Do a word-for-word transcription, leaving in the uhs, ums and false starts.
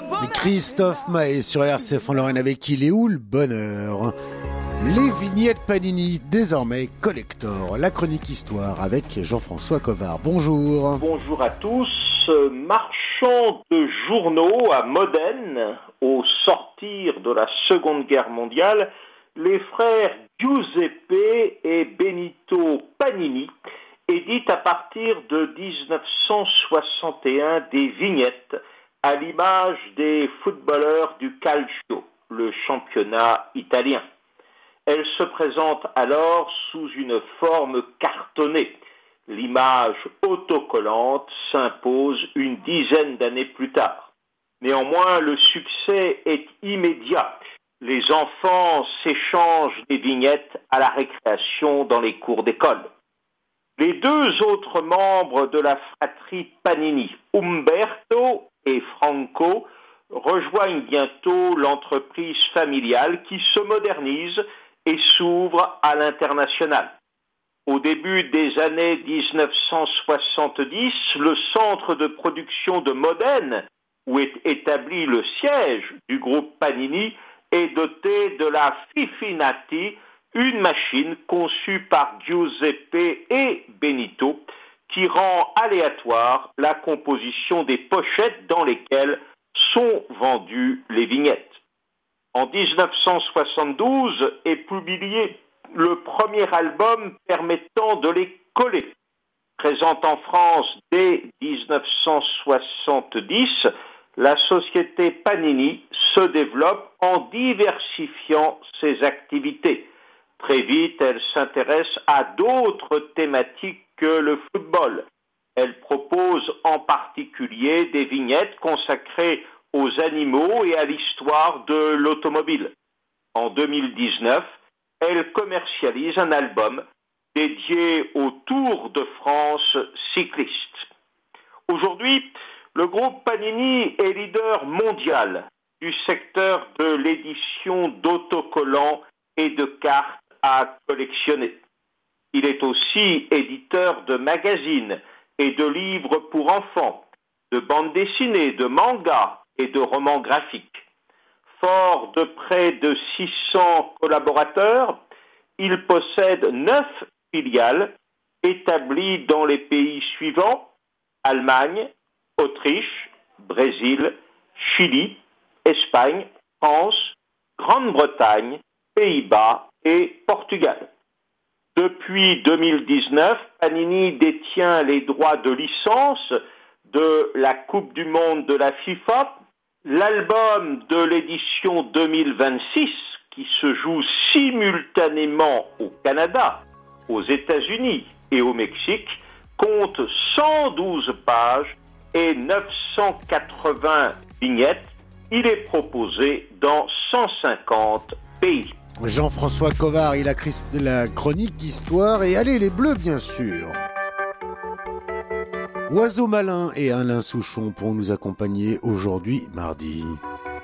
Christophe Maé sur R C F en Lorraine, avec il est où le bonheur? Les vignettes Panini, désormais collector. La chronique histoire avec Jean-François Covard. Bonjour. Bonjour à tous. Marchand de journaux à Modène, au sortir de la Seconde Guerre mondiale, les frères Giuseppe et Benito Panini éditent à partir de dix-neuf cent soixante et un des vignettes à l'image des footballeurs du Calcio, le championnat italien. Elles se présentent alors sous une forme cartonnée. L'image autocollante s'impose une dizaine d'années plus tard. Néanmoins, le succès est immédiat. Les enfants s'échangent des vignettes à la récréation dans les cours d'école. Les deux autres membres de la fratrie Panini, Umberto et Franco, rejoignent bientôt l'entreprise familiale qui se modernise et s'ouvre à l'international. Au début des années dix-neuf cent soixante-dix, le centre de production de Modène, où est établi le siège du groupe Panini, est doté de la Fifinati, une machine conçue par Giuseppe et Benito, qui rend aléatoire la composition des pochettes dans lesquelles sont vendues les vignettes. En dix-neuf cent soixante-douze est publié le premier album permettant de les coller. Présente en France dès dix-neuf cent soixante-dix, la société Panini se développe en diversifiant ses activités. Très vite, elle s'intéresse à d'autres thématiques que le football. Elle propose en particulier des vignettes consacrées aux animaux et à l'histoire de l'automobile. En deux mille dix-neuf, elle commercialise un album dédié au Tour de France cycliste. Aujourd'hui, le groupe Panini est leader mondial du secteur de l'édition d'autocollants et de cartes à collectionner. Il est aussi éditeur de magazines et de livres pour enfants, de bandes dessinées, de mangas et de romans graphiques. Fort de près de six cents collaborateurs, il possède neuf filiales établies dans les pays suivants: Allemagne, Autriche, Brésil, Chili, Espagne, France, Grande-Bretagne, Pays-Bas et Portugal. Depuis deux mille dix-neuf, Panini détient les droits de licence de la Coupe du Monde de la FIFA, l'album de l'édition deux mille vingt-six, qui se joue simultanément au Canada, aux États-Unis et au Mexique, compte cent douze pages et neuf cent quatre-vingts vignettes. Il est proposé dans cent cinquante pays. Jean-François Covard, il a la chronique histoire, et allez les Bleus bien sûr. Oiseau Malin et Alain Souchon pour nous accompagner aujourd'hui mardi.